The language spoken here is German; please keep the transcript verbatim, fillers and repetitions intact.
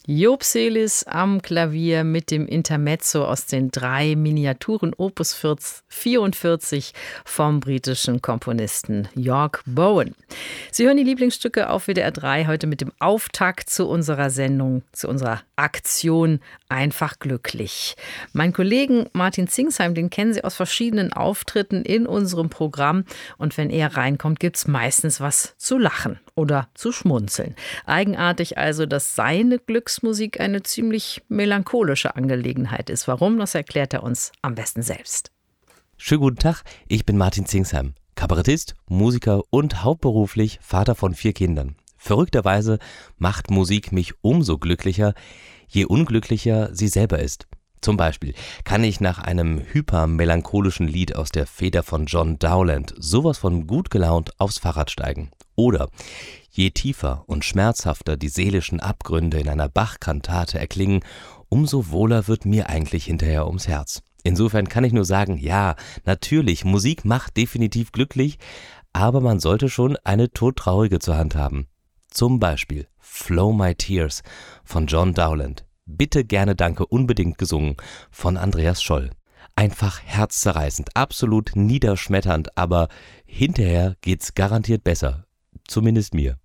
Joop Selis am Klavier mit dem Intermezzo aus den drei Miniaturen Opus vierundvierzig vom britischen Komponisten York Bowen. Sie hören die Lieblingsstücke auf W D R drei heute mit dem Auftakt zu unserer Sendung, zu unserer Aktion Einfach glücklich. Mein Kollegen Martin Zingsheim, den kennen Sie aus verschiedenen Auftritten in unserem Programm. Und wenn er reinkommt, gibt es meistens was zu lachen oder zu schmunzeln. Eigenartig also, dass seine Glücksmusik eine ziemlich melancholische Angelegenheit ist. Warum, das erklärt er uns am besten selbst. Schönen guten Tag, ich bin Martin Zingsheim, Kabarettist, Musiker und hauptberuflich Vater von vier Kindern. Verrückterweise macht Musik mich umso glücklicher, je unglücklicher sie selber ist. Zum Beispiel kann ich nach einem hypermelancholischen Lied aus der Feder von John Dowland sowas von gut gelaunt aufs Fahrrad steigen. Oder je tiefer und schmerzhafter die seelischen Abgründe in einer Bach-Kantate erklingen, umso wohler wird mir eigentlich hinterher ums Herz. Insofern kann ich nur sagen, ja, natürlich, Musik macht definitiv glücklich, aber man sollte schon eine todtraurige zur Hand haben. Zum Beispiel Flow My Tears von John Dowland. Bitte gerne danke unbedingt gesungen von Andreas Scholl. Einfach herzzerreißend, absolut niederschmetternd, aber hinterher geht's garantiert besser. Zumindest mir.